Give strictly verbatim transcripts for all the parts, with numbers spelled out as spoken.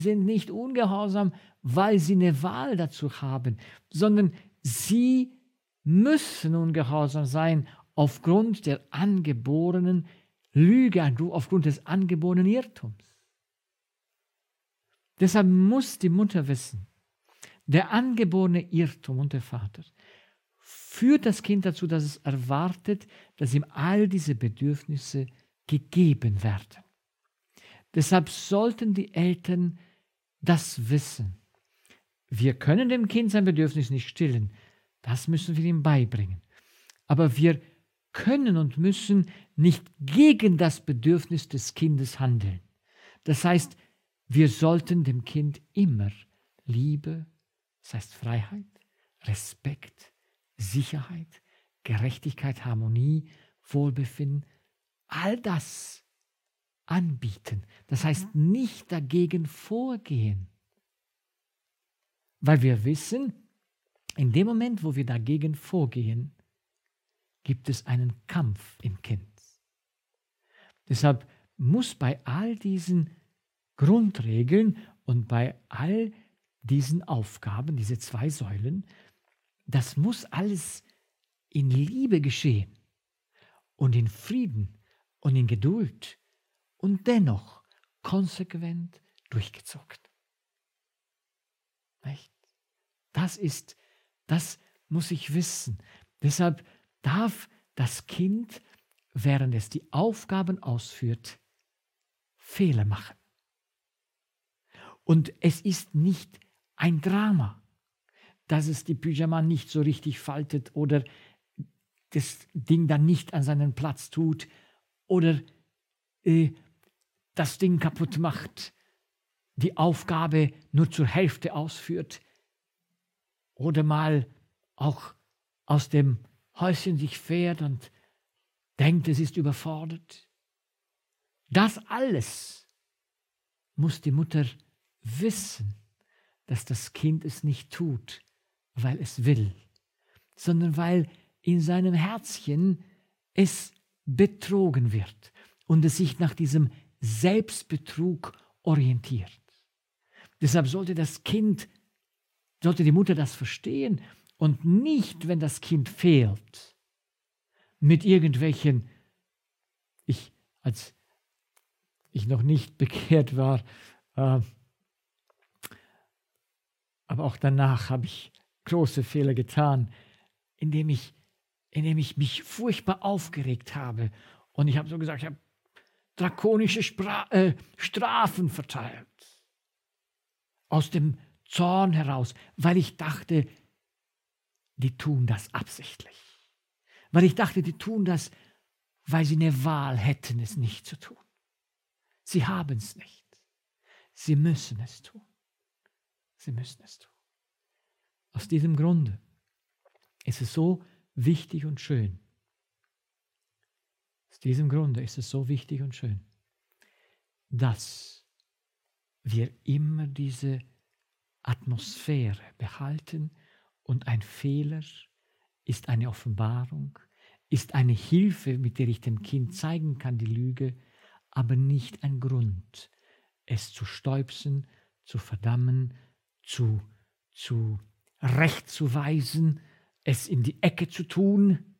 sind nicht ungehorsam, weil sie eine Wahl dazu haben, sondern sie müssen ungehorsam sein aufgrund der angeborenen Lüge, aufgrund des angeborenen Irrtums. Deshalb muss die Mutter wissen, der angeborene Irrtum und der Vater führt das Kind dazu, dass es erwartet, dass ihm all diese Bedürfnisse gegeben werden. Deshalb sollten die Eltern das wissen. Wir können dem Kind sein Bedürfnis nicht stillen. Das müssen wir ihm beibringen. Aber wir können und müssen nicht gegen das Bedürfnis des Kindes handeln. Das heißt, wir sollten dem Kind immer Liebe, das heißt Freiheit, Respekt, Sicherheit, Gerechtigkeit, Harmonie, Wohlbefinden, all das anbieten. Das heißt, nicht dagegen vorgehen. Weil wir wissen, in dem Moment, wo wir dagegen vorgehen, gibt es einen Kampf im Kind. Deshalb muss bei all diesen Grundregeln und bei all diesen Aufgaben, diese zwei Säulen, das muss alles in Liebe geschehen und in Frieden und in Geduld und dennoch konsequent durchgezogen. Nicht? Das ist, das muss ich wissen. Deshalb darf das Kind, während es die Aufgaben ausführt, Fehler machen. Und es ist nicht ein Drama, dass es die Pyjama nicht so richtig faltet oder das Ding dann nicht an seinen Platz tut oder äh, das Ding kaputt macht, die Aufgabe nur zur Hälfte ausführt oder mal auch aus dem Häuschen sich fährt und denkt, es ist überfordert. Das alles muss die Mutter wissen, dass das Kind es nicht tut, weil es will, sondern weil in seinem Herzchen es betrogen wird und es sich nach diesem Selbstbetrug orientiert. Deshalb sollte das Kind, sollte die Mutter das verstehen und nicht, wenn das Kind fehlt, mit irgendwelchen, ich, als ich noch nicht bekehrt war, äh, aber auch danach habe ich große Fehler getan, indem ich, indem ich mich furchtbar aufgeregt habe. Und ich habe so gesagt, ich habe drakonische Spra- äh, Strafen verteilt. Aus dem Zorn heraus, weil ich dachte, die tun das absichtlich. Weil ich dachte, die tun das, weil sie eine Wahl hätten, es nicht zu tun. Sie haben es nicht. Sie müssen es tun. Sie müssen es tun. Aus diesem Grunde ist es so wichtig und schön. Aus diesem Grunde ist es so wichtig und schön, dass wir immer diese Atmosphäre behalten und ein Fehler ist eine Offenbarung, ist eine Hilfe, mit der ich dem Kind zeigen kann, die Lüge, aber nicht ein Grund, es zu stäubsen, zu verdammen, zu, zu recht zu weisen, es in die Ecke zu tun,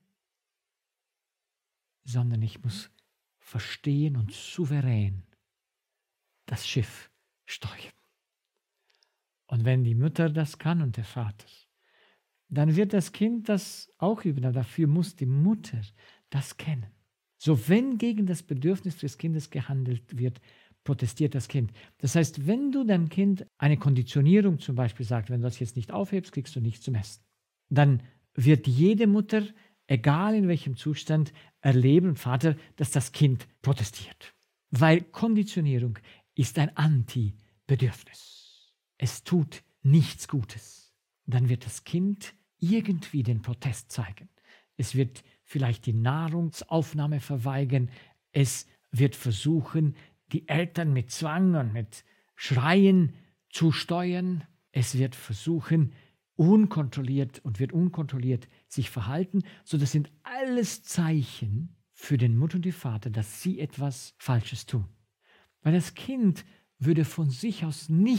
sondern ich muss verstehen und souverän das Schiff steuern. Und wenn die Mutter das kann und der Vater, dann wird das Kind das auch üben, aber dafür muss die Mutter das kennen. So, wenn gegen das Bedürfnis des Kindes gehandelt wird, protestiert das Kind. Das heißt, wenn du deinem Kind eine Konditionierung zum Beispiel sagst, wenn du das jetzt nicht aufhebst, kriegst du nichts zum Essen, dann wird jede Mutter, egal in welchem Zustand, erleben, Vater, dass das Kind protestiert. Weil Konditionierung ist ein Anti-Bedürfnis. Es tut nichts Gutes. Dann wird das Kind irgendwie den Protest zeigen. Es wird vielleicht die Nahrungsaufnahme verweigern. Es wird versuchen, die Eltern mit Zwang und mit Schreien zu steuern. Es wird versuchen, unkontrolliert und wird unkontrolliert sich verhalten. So, das sind alles Zeichen für den Mutter und den Vater, dass sie etwas Falsches tun. Weil das Kind würde von sich aus nicht